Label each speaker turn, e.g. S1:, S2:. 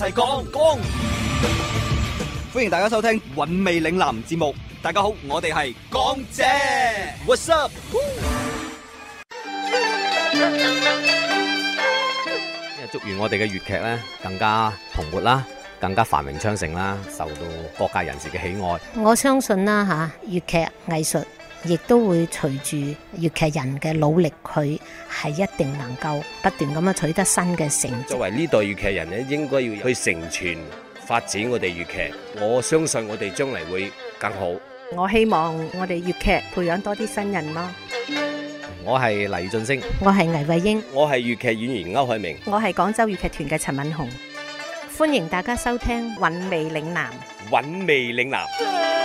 S1: 係講，歡迎大家收聽韻味嶺南節目。大家好，我哋係講姐 ，What's up？
S2: 祝願我哋嘅粵劇咧更加蓬勃啦，更加繁榮昌盛啦，受到各界人士嘅喜愛。
S3: 我相信啦嚇，粵劇藝術亦都會隨住粵劇人嘅努力，佢係一定能夠不斷咁樣取得新嘅成績。
S4: 作為呢代粵劇人咧，應該要去承傳發展我哋粵劇。我相信我哋將嚟會更好。
S5: 我希望我哋粵劇培養多啲新人咯。
S2: 我係黎俊升，
S3: 我係倪慧英，
S4: 我係粵劇演員歐海明，
S5: 我係廣州粵劇團嘅陳敏紅。
S3: 歡迎大家收聽《韻味嶺南》。
S4: 韻味嶺南。